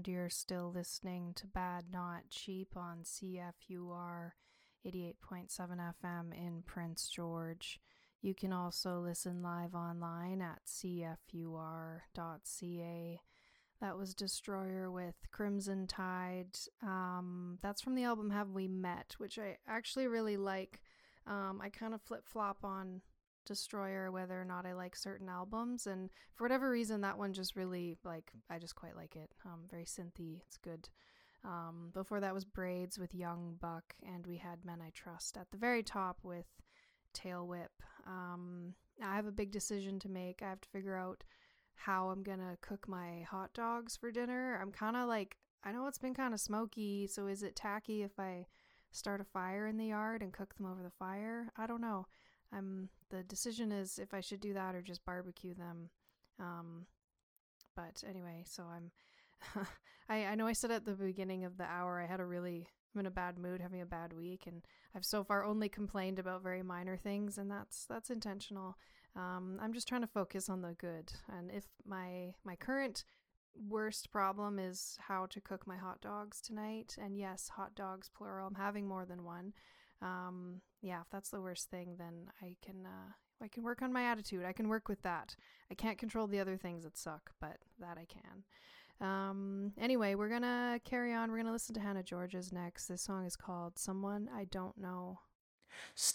you're still listening to Bad Not Cheap on CFUR 88.7 FM in Prince George. You can also listen live online at cfur.ca. That was Destroyer with Crimson Tide. That's from the album Have We Met, which I actually really like. I kind of flip-flop on Destroyer whether or not I like certain albums, and for whatever reason that one just really, like, I just quite like it. Very synthy, it's good. Before that was Braids with Young Buck, and we had Men I Trust at the very top with Tail Whip. I have a big decision to make. I have to figure out how I'm gonna cook my hot dogs for dinner. I'm kind of like, I know it's been kind of smoky, so is it tacky if I start a fire in the yard and cook them over the fire? I don't know. The decision is if I should do that or just barbecue them. But anyway, so I know I said at the beginning of the hour I'm in a bad mood, having a bad week, and I've so far only complained about very minor things, and that's intentional. I'm just trying to focus on the good, and if my current worst problem is how to cook my hot dogs tonight, and yes, hot dogs plural, I'm having more than one. Yeah, if that's the worst thing, then I can work on my attitude. I can work with that. I can't control the other things that suck, but that I can. Anyway, we're gonna carry on. We're gonna listen to Hannah George's next. This song is called Someone I Don't Know.